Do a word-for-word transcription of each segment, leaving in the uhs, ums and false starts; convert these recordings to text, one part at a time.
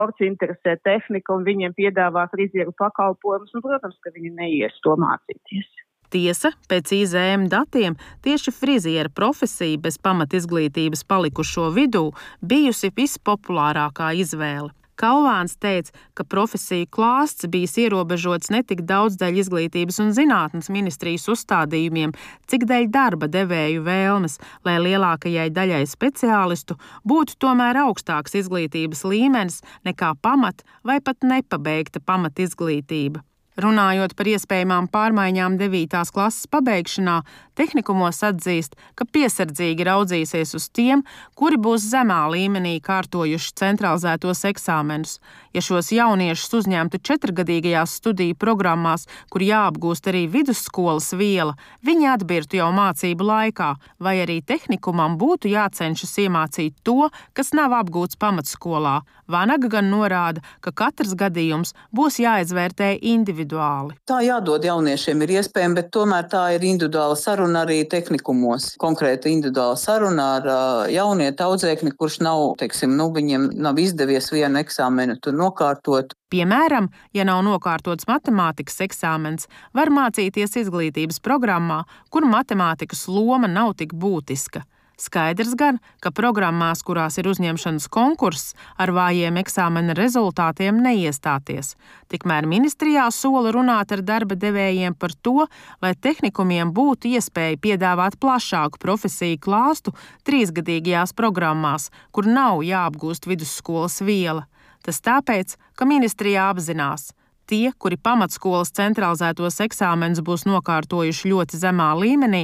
sports, interesē tehnika un viņiem piedāvā frizieru pakalpojumus, un, protams, ka viņi neies to mācīties. Tiesa, pēc I Z M datiem tieši friziera profesija bez pamatizglītības palikušo vidū bijusi vispopulārākā izvēle. Kalvāns teica, ka profesiju klāsts bijis ierobežots ne tik daudz dēļ izglītības un zinātnes ministrijas uzstādījumiem, cik dēļ darba devēju vēlmes, lai lielākajai daļai speciālistu būtu tomēr augstāks izglītības līmenis nekā pamat vai pat nepabeigta pamatizglītība. Runājot par iespējamām pārmaiņām devītās klases pabeigšanā, tehnikumos atzīst, ka piesardzīgi raudzīsies uz tiem, kuri būs zemā līmenī kārtojuši centralizētos eksāmenus. Ja šos jauniešus uzņemtu četrgadīgajās studiju programmās, kur jāapgūst arī vidusskolas viela, viņi atbirtu jau mācību laikā, vai arī tehnikumam būtu jācenšas iemācīt to, kas nav apgūts pamatskolā. Vanaga gan norāda, ka katrs gadījums būs jāizvērtē individuāli. Tā jādod jauniešiem ir iespējama, bet tomēr tā ir individuāla saruna arī tehnikumos. Konkrēta individuāla saruna ar jaunieti audzēkni, kurš nav, teiksim, nu, viņiem nav izdevies vienu eksāmenu tur nokārtot. Piemēram, ja nav nokārtots matemātikas eksāmens, var mācīties izglītības programmā, kur matemātikas loma nav tik būtiska. Skaidrs gan, ka programmās, kurās ir uzņemšanas konkurss, ar vājiem eksāmena rezultātiem neiestāties. Tikmēr ministrijā sola runāt ar darba devējiem par to, lai tehnikumiem būtu iespēja piedāvāt plašāku profesiju klāstu trīsgadīgajās programmās, kur nav jāapgūst vidusskolas viela. Tas tāpēc, ka ministrijā apzinās, tie, kuri pamatskolas centralizētos eksāmenus būs nokārtojuši ļoti zemā līmenī,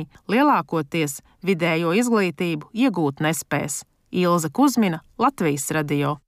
lielākoties vidējo izglītību iegūt nespēs. Ilze Kuzmina, Latvijas radio.